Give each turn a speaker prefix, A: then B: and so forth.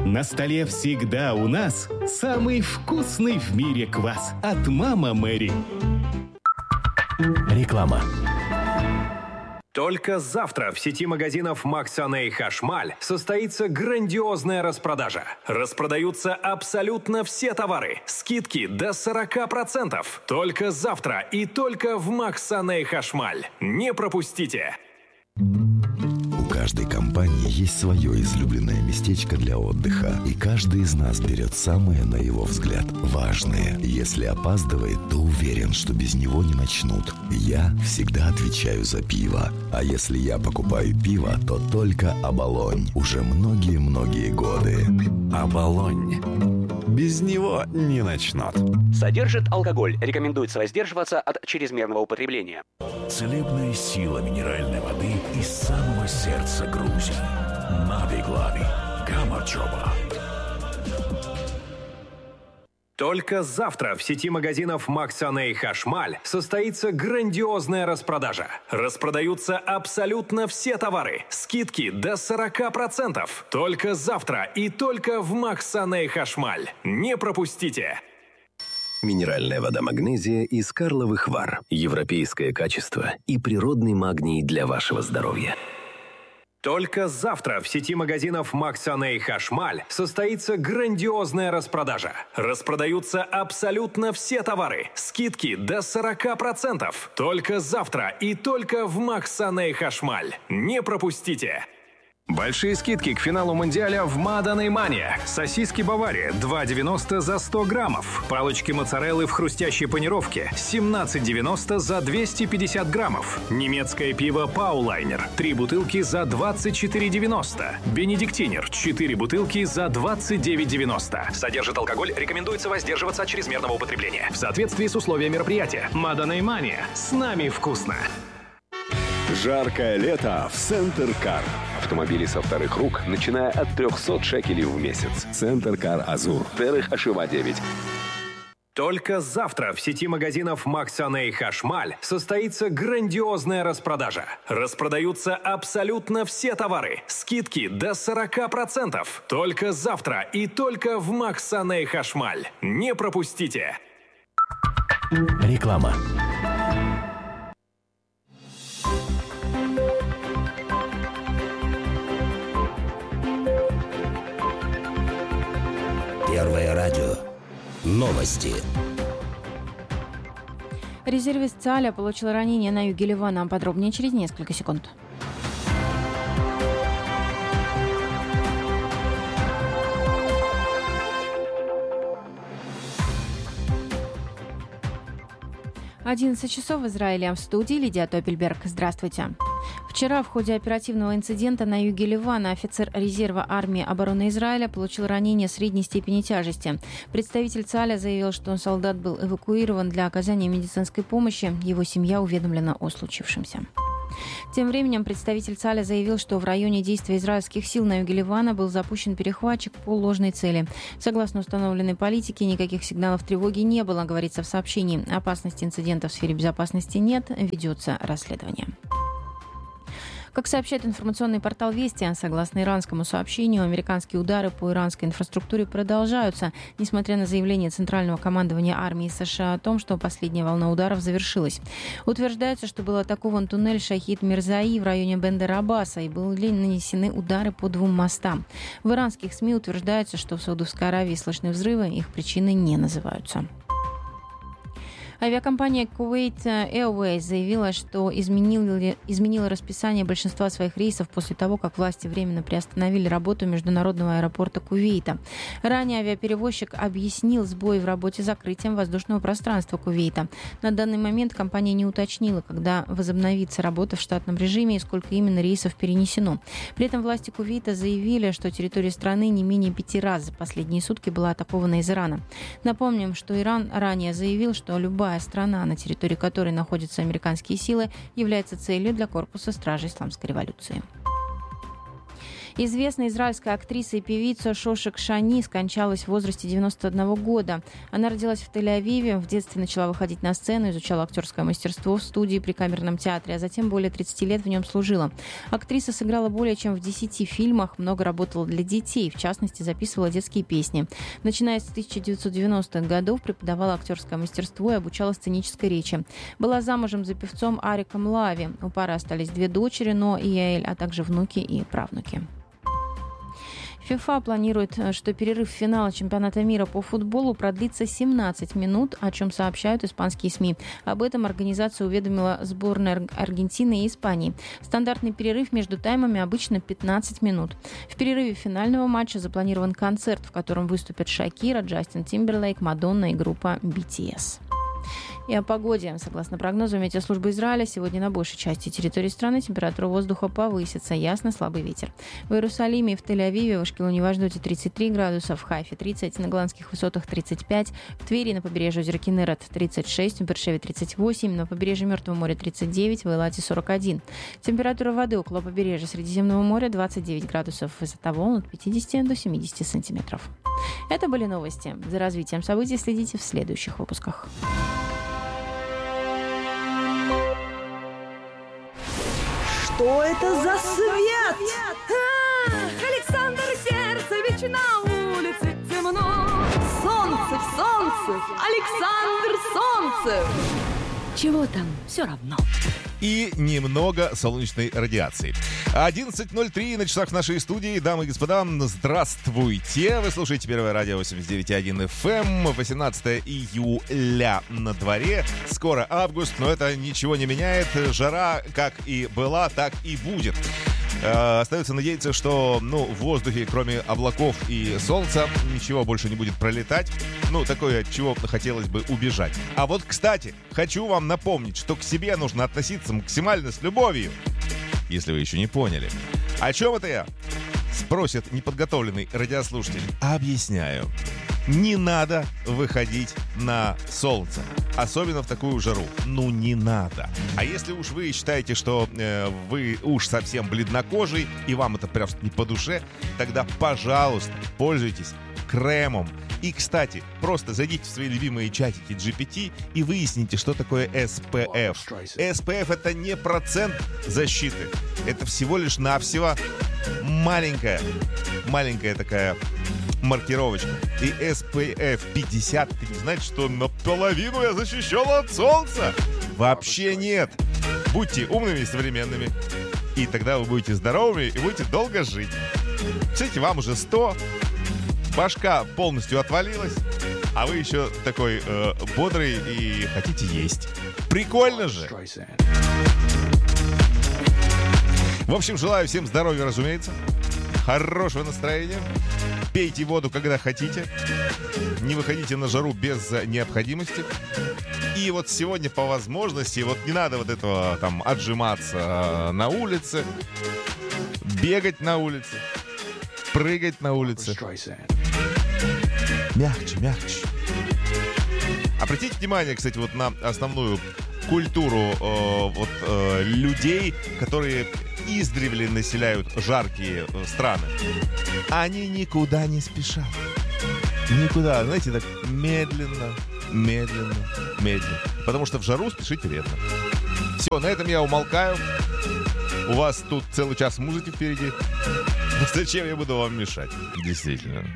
A: На столе всегда у нас самый вкусный в мире квас от «Мама Мэри».
B: Реклама.
C: Только завтра в сети магазинов «Максанэй Хашмаль» состоится грандиозная распродажа. Распродаются абсолютно все товары. Скидки до 40%. Только завтра и только в «Максанэй Хашмаль». Не пропустите!
D: У каждой компании есть свое излюбленное местечко для отдыха, и каждый из нас берет самое, на его взгляд, важное. Если опаздывает, то уверен, что без него не начнут. Я всегда отвечаю за пиво. А если я покупаю пиво, то только «Оболонь». Уже многие-многие годы.
B: «Оболонь». Без него не начнут.
E: Содержит алкоголь. Рекомендуется воздерживаться от чрезмерного употребления.
B: Целебная сила минеральной воды из самого сердца Грузии. Нави-Глави. Камачоба.
C: Только завтра в сети магазинов «Максанэй Хашмаль» состоится грандиозная распродажа. Распродаются абсолютно все товары. Скидки до 40%. Только завтра и только в «Максанэй Хашмаль». Не пропустите!
F: Минеральная вода «Магнезия» из Карловых Вар. Европейское качество и природный магний для вашего здоровья.
C: Только завтра в сети магазинов «Максанэй Хашмаль» состоится грандиозная распродажа. Распродаются абсолютно все товары. Скидки до 40%. Только завтра и только в «Максанэй Хашмаль». Не пропустите! Большие скидки к финалу Мундиаля в Маданей Мане. Сосиски Бавария 2,90 за 100 граммов. Палочки моцареллы в хрустящей панировке 17,90 за 250 граммов. Немецкое пиво Паулайнер 3 бутылки за 24,90. Бенедиктинер 4 бутылки за 29,90. Содержит алкоголь, рекомендуется воздерживаться от чрезмерного употребления. В соответствии с условиями мероприятия. Маданей Мане. С нами вкусно.
G: Жаркое лето в Центр Кар.
H: Автомобили со вторых рук, начиная от 300 шекелей в месяц.
G: Центр Кар Азур.
H: Терех Ашива 9.
C: Только завтра в сети магазинов «Максанэй Хашмаль» состоится грандиозная распродажа. Распродаются абсолютно все товары. Скидки до 40%. Только завтра и только в «Максанэй Хашмаль». Не пропустите!
B: Реклама.
I: Первое радио. Новости.
J: Резервист ЦАЛЯ получил ранение на юге Ливана. Подробнее через несколько секунд. «11 в Израиле». В студии Лидия Топельберг. Здравствуйте. Вчера в ходе оперативного инцидента на юге Ливана офицер резерва армии обороны Израиля получил ранение средней степени тяжести. Представитель ЦАЛЯ заявил, что солдат был эвакуирован для оказания медицинской помощи. Его семья уведомлена о случившемся. Тем временем представитель ЦАЛЯ заявил, что в районе действия израильских сил на юге Ливана был запущен перехватчик по ложной цели. Согласно установленной политике, никаких сигналов тревоги не было, говорится в сообщении. Опасности инцидента в сфере безопасности нет, ведется расследование. Как сообщает информационный портал «Вести», согласно иранскому сообщению, американские удары по иранской инфраструктуре продолжаются, несмотря на заявление Центрального командования армии США о том, что последняя волна ударов завершилась. Утверждается, что был атакован туннель Шахид Мирзаи в районе Бендер-Аббаса и были нанесены удары по 2 мостам. В иранских СМИ утверждается, что в Саудовской Аравии слышны взрывы, их причины не называются. Авиакомпания Kuwait Airways заявила, что изменила расписание большинства своих рейсов после того, как власти временно приостановили работу международного аэропорта Кувейта. Ранее авиаперевозчик объяснил сбой в работе закрытием воздушного пространства Кувейта. На данный момент компания не уточнила, когда возобновится работа в штатном режиме и сколько именно рейсов перенесено. При этом власти Кувейта заявили, что территория страны не менее 5 раз за последние сутки была атакована из Ирана. Напомним, что Иран ранее заявил, что любая страна, на территории которой находятся американские силы, является целью для корпуса стражей исламской революции. Известная израильская актриса и певица Шошек Шани скончалась в возрасте 91 года. Она родилась в Тель-Авиве, в детстве начала выходить на сцену, изучала актерское мастерство в студии при камерном театре, а затем более 30 лет в нем служила. Актриса сыграла более чем в 10 фильмах, много работала для детей, в частности, записывала детские песни. Начиная с 1990-х годов преподавала актерское мастерство и обучала сценической речи. Была замужем за певцом Ариком Лави. У пары остались 2 дочери, Но и Яэль, а также внуки и правнуки. ФИФА планирует, что перерыв финала чемпионата мира по футболу продлится 17 минут, о чем сообщают испанские СМИ. Об этом организация уведомила сборные Аргентины и Испании. Стандартный перерыв между таймами обычно 15 минут. В перерыве финального матча запланирован концерт, в котором выступят Шакира, Джастин Тимберлейк, Мадонна и группа BTS. И о погоде. Согласно прогнозу Метеослужбы Израиля, сегодня на большей части территории страны температура воздуха повысится. Ясно, слабый ветер. В Иерусалиме и в Тель-Авиве, в Ашкелоне и Аждоте 33 градуса, в Хайфе 30, на Голландских высотах 35, в Твери на побережье озера Кинерет 36, в Бершеве 38, на побережье Мертвого моря 39, в Эйлате 41. Температура воды около побережья Средиземного моря 29 градусов, высота волн от 50 до 70 сантиметров. Это были новости. За развитием событий следите в следующих выпусках.
K: Что это за свет? Александр Сердцевич, на улице темно. Солнце в солнце, Александр Солнцев. Чего там, все равно.
L: И немного солнечной радиации. 11:03 на часах в нашей студии. Дамы и господа, здравствуйте. Вы слушаете Первое радио 89.1 FM. 18 июля на дворе. Скоро август, но это ничего не меняет. Жара как и была, так и будет. Остается надеяться, что в воздухе, кроме облаков и солнца, ничего больше не будет пролетать. Такое, от чего хотелось бы убежать. А вот, кстати, хочу вам напомнить, что к себе нужно относиться максимально с любовью. Если вы еще не поняли. О чем это я? Спросит неподготовленный радиослушатель. Объясняю. Не надо выходить на солнце. Особенно в такую жару. Не надо. А если уж вы считаете, что вы уж совсем бледнокожий, и вам это просто не по душе, тогда, пожалуйста, пользуйтесь кремом. И, кстати, просто зайдите в свои любимые чатики GPT и выясните, что такое SPF. SPF — это не процент защиты. Это всего лишь навсего маленькая такая маркировочка. И SPF 50, ты не знаешь, что наполовину я защищен от солнца? Вообще нет. Будьте умными и современными. И тогда вы будете здоровыми и будете долго жить. Кстати, вам уже 100. Башка полностью отвалилась, а вы еще такой бодрый и хотите есть. Прикольно же! В общем, желаю всем здоровья, разумеется, хорошего настроения. Пейте воду, когда хотите. Не выходите на жару без необходимости. И вот сегодня по возможности, не надо вот этого отжиматься на улице, бегать на улице, прыгать на улице. Мягче. Обратите внимание, кстати, на основную культуру людей, которые издревле населяют жаркие страны. Они никуда не спешат. Никуда, знаете, так медленно. Потому что в жару спешить вредно. Все, на этом я умолкаю. У вас тут целый час музыки впереди. Зачем я буду вам мешать? Действительно.